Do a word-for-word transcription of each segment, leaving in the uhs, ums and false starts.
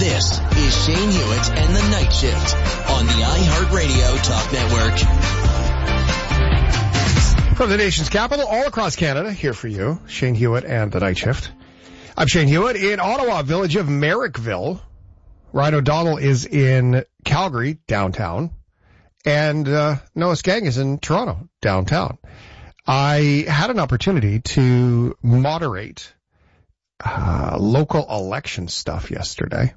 This is Shane Hewitt and the Night Shift on the iHeartRadio Talk Network. From the nation's capital, all across Canada, here for you, Shane Hewitt and the Night Shift. I'm Shane Hewitt in Ottawa, village of Merrickville. Ryan O'Donnell is in Calgary, downtown. And uh, Noah Skang is in Toronto, downtown. I had an opportunity to moderate uh, local election stuff yesterday.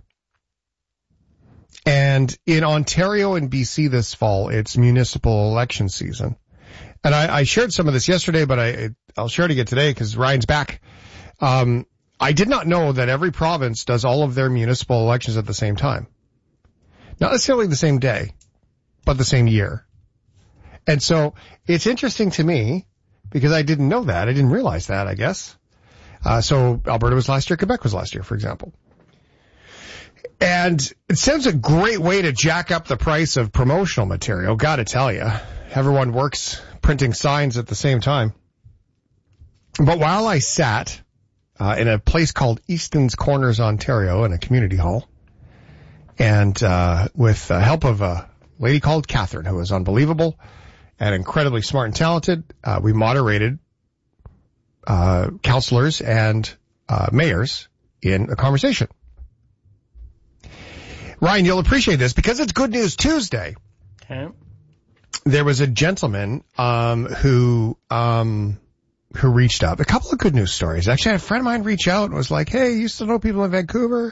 And in Ontario and B C this fall, it's municipal election season. And I, I shared some of this yesterday, but I, I'll share it again today because Ryan's back. Um, I did not know that every province does all of their municipal elections at the same time. Not necessarily the same day, but the same year. And so it's interesting to me because I didn't know that. I didn't realize that, I guess. Uh, so Alberta was last year, Quebec was last year, for example. And it sounds a great way to jack up the price of promotional material, gotta tell you. Everyone works printing signs at the same time. But while I sat uh, in a place called Easton's Corners, Ontario, in a community hall, and uh, with the help of a lady called Catherine, who was unbelievable and incredibly smart and talented, uh, we moderated uh, councillors and uh, mayors in a conversation. Ryan, you'll appreciate this because it's Good News Tuesday. Okay. There was a gentleman um, who um, who reached out. A couple of good news stories. Actually, I had a friend of mine reach out and was like, hey, you used to know people in Vancouver?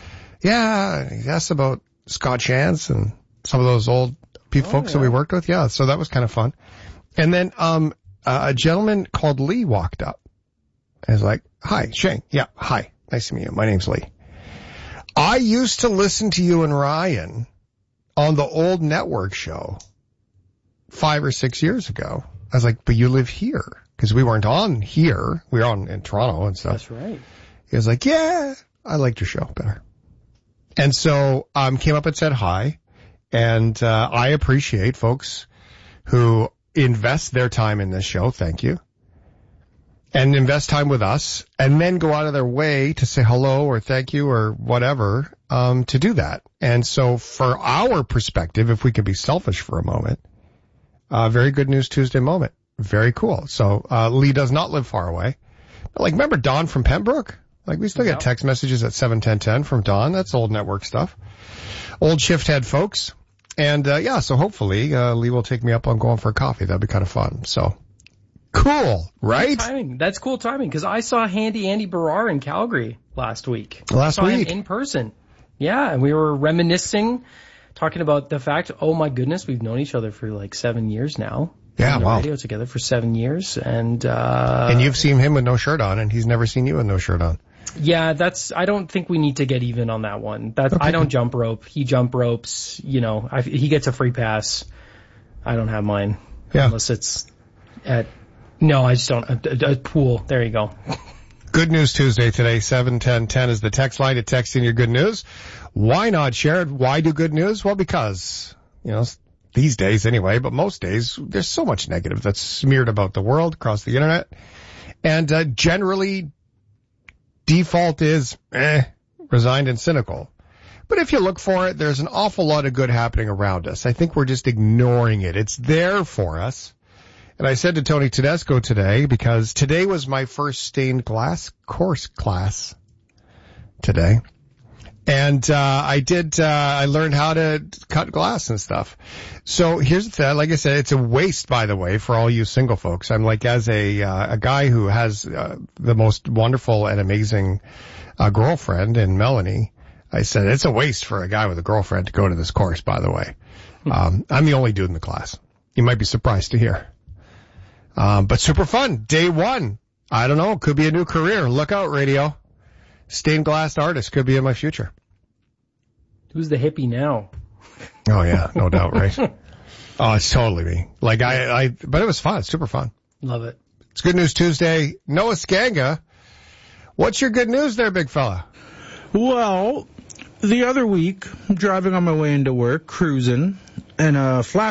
Yeah. He asked about Scott Shantz and some of those old people, oh, folks yeah. that we worked with. Yeah, so that was kind of fun. And then um, uh, a gentleman called Lee walked up and was like, hi, Shane. Yeah, hi. Nice to meet you. My name's Lee. I used to listen to you and Ryan on the old network show five or six years ago. I was like, but you live here. Because we weren't on here. We were on in Toronto and stuff. That's right. He was like, yeah, I liked your show better. And so um came up and said hi. And uh I appreciate folks who invest their time in this show. Thank you. And invest time with us, and then go out of their way to say hello or thank you or whatever, um, to do that. And so for our perspective, if we could be selfish for a moment, uh, very Good News Tuesday moment. Very cool. So, uh, Lee does not live far away. But like, remember Don from Pembroke? Like, we still get Yep. text messages at seven ten ten from Don. That's old network stuff. Old shift head folks. And, uh, yeah, so hopefully, uh, Lee will take me up on going for a coffee. That'd be kind of fun. So. Cool, right? Good timing. That's cool timing because I saw Handy Andy Barrar in Calgary last week. Last I saw week. him in person. Yeah, and we were reminiscing, talking about the fact, oh my goodness, we've known each other for like seven years now. Yeah, on the wow. radio together for seven years. And, uh... And you've seen him with no shirt on, and he's never seen you with no shirt on. Yeah, that's, I don't think we need to get even on that one. That Okay. I don't jump rope. He jump ropes, you know, I, he gets a free pass. I don't have mine. Yeah. Unless it's at, no, I just don't, a, a, a pool. There you go. Good News Tuesday today, seven ten ten is the text line to text in your good news. Why not share it? Why do good news? Well, because, you know, these days anyway, but most days, there's so much negative that's smeared about the world across the internet. And uh, generally, default is, eh, resigned and cynical. But if you look for it, there's an awful lot of good happening around us. I think we're just ignoring it. It's there for us. And I said to Tony Tedesco today, because today was my first stained glass course class today. And uh I did, uh I learned how to cut glass and stuff. So here's the thing, like I said, it's a waste, by the way, for all you single folks. I'm like, as a uh, a guy who has uh, the most wonderful and amazing uh, girlfriend in Melanie, I said, it's a waste for a guy with a girlfriend to go to this course, by the way. Um I'm the only dude in the class. You might be surprised to hear. Um, but super fun. Day one. I don't know. Could be a new career. Look out, radio. Stained glass artist could be in my future. Who's the hippie now? Oh, yeah. No doubt, right? Oh, it's totally me. Like, I, I, but it was fun. It's super fun. Love it. It's Good News Tuesday. Noah Skanga. What's your good news there, big fella? Well, the other week, driving on my way into work, cruising, and a flash